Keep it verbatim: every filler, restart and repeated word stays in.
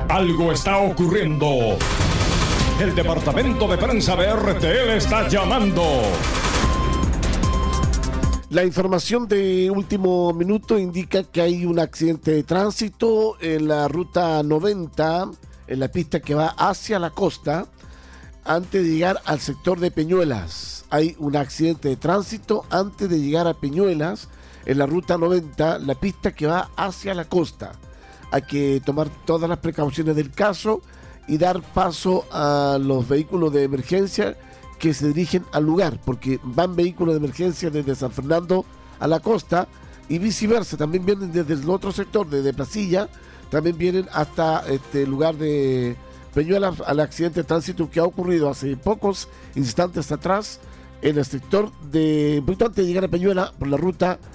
Algo está ocurriendo. El departamento de prensa de R T L está llamando. La información de último minuto indica que hay un accidente de tránsito en la ruta noventa, en la pista que va hacia la costa, antes de llegar al sector de Peñuelas. Hay un accidente de tránsito antes de llegar a Peñuelas, en la ruta noventa, la pista que va hacia la costa. Hay que tomar todas las precauciones del caso y dar paso a los vehículos de emergencia que se dirigen al lugar, porque van vehículos de emergencia desde San Fernando a la costa y viceversa, también vienen desde el otro sector, desde Placilla, también vienen hasta este lugar de Peñuelas, al accidente de tránsito que ha ocurrido hace pocos instantes atrás en el sector de, un poquito antes de llegar a Peñuelas, por la ruta